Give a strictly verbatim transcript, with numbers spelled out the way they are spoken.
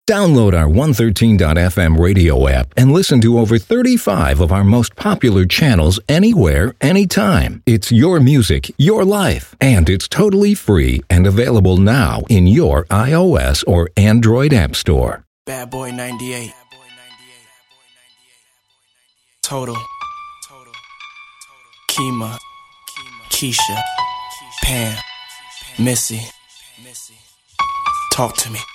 Download our one thirteen dot f m radio app and listen to over thirty-five of our most popular channels anywhere, anytime. It's your music, your life, and it's totally free and available now in your iOS or Android app store. Bad Boy ninety-eight. Total. Kima. Keisha. Pam. Missy. Talk to me.